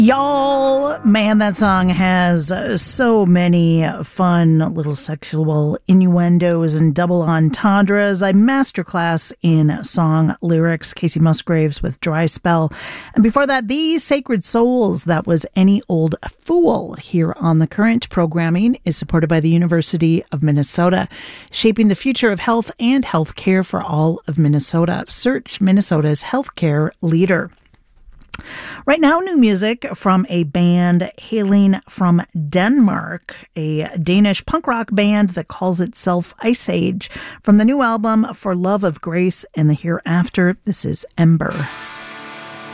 Y'all, man, that song has so many fun little sexual innuendos and double entendres. I masterclass in song lyrics. Casey Musgraves with Dry Spell. And before that, The Sacred Souls. That was Any Old Fool. Here on The Current, programming is supported by the University of Minnesota, shaping the future of health and healthcare for all of Minnesota. Search Minnesota's healthcare leader. Right now, new music from a band hailing from Denmark, a Danish punk rock band that calls itself Ice Age. From the new album For Love of Grace and the Hereafter, this is Ember.